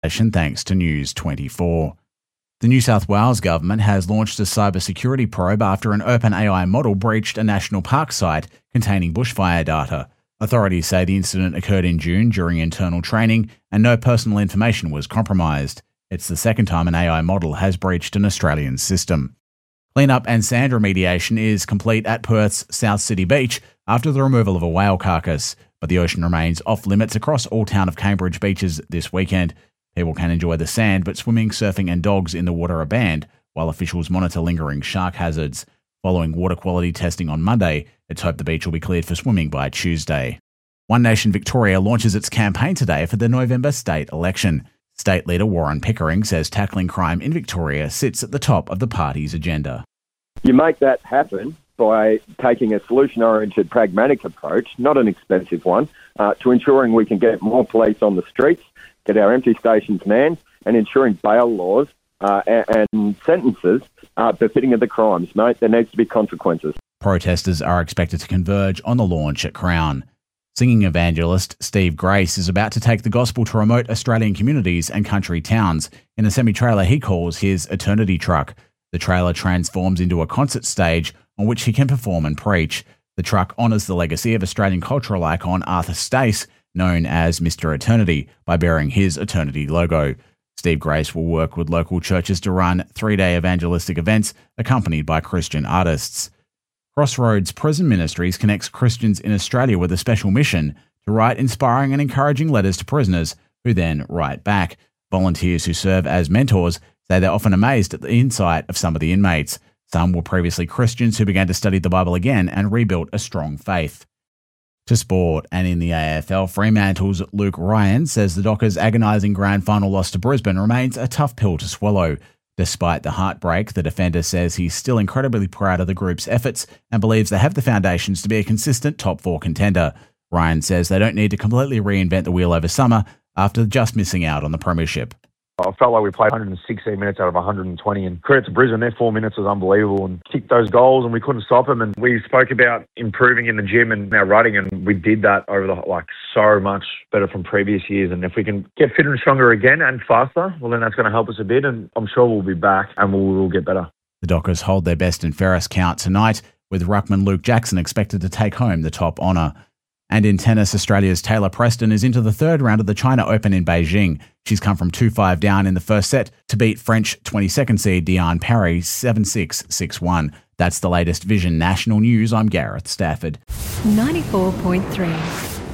Thanks to News 24. The New South Wales government has launched a cybersecurity probe after an OpenAI model breached a national park site containing bushfire data. Authorities say the incident occurred in June during internal training and no personal information was compromised. It's the second time an AI model has breached an Australian system. Cleanup and sand remediation is complete at Perth's South City Beach after the removal of a whale carcass, but the ocean remains off limits across all town of Cambridge beaches this weekend. People can enjoy the sand, but swimming, surfing and dogs in the water are banned, while officials monitor lingering shark hazards. Following water quality testing on Monday, it's hoped the beach will be cleared for swimming by Tuesday. One Nation Victoria launches its campaign today for the November state election. State leader Warren Pickering says tackling crime in Victoria sits at the top of the party's agenda. You make that happen by taking a solution-oriented, pragmatic approach, not an expensive one, to ensuring we can get more police on the streets, get our empty stations manned, and ensuring bail laws and sentences befitting of the crimes. Mate, there needs to be consequences. Protesters are expected to converge on the launch at Crown. Singing evangelist Steve Grace is about to take the gospel to remote Australian communities and country towns in a semi-trailer he calls his Eternity Truck. The trailer transforms into a concert stage on which he can perform and preach. The truck honours the legacy of Australian cultural icon Arthur Stace, known as Mr. Eternity, by bearing his Eternity logo. Steve Grace will work with local churches to run 3-day evangelistic events accompanied by Christian artists. Crossroads Prison Ministries connects Christians in Australia with a special mission to write inspiring and encouraging letters to prisoners who then write back. Volunteers who serve as mentors say they're often amazed at the insight of some of the inmates. Some were previously Christians who began to study the Bible again and rebuilt a strong faith. To sport, and in the AFL, Fremantle's Luke Ryan says the Dockers' agonising grand final loss to Brisbane remains a tough pill to swallow. Despite the heartbreak, the defender says he's still incredibly proud of the group's efforts and believes they have the foundations to be a consistent top 4 contender. Ryan says they don't need to completely reinvent the wheel over summer after just missing out on the premiership. I felt like we played 116 minutes out of 120, and credit to Brisbane, their 4 minutes was unbelievable and kicked those goals and we couldn't stop them. And we spoke about improving in the gym and our running, and we did that over so much better from previous years. And if we can get fitter and stronger again and faster, well, then that's going to help us a bit, and I'm sure we'll be back and we'll get better. The Dockers hold their best and fairest count tonight, with ruckman Luke Jackson expected to take home the top honour. And in tennis, Australia's Taylor Preston is into the third round of the China Open in Beijing. She's come from 2-5 down in the first set to beat French 22nd seed Diane Parry 7-6, 6-1. That's the latest Vision National News. I'm Gareth Stafford. 94.3.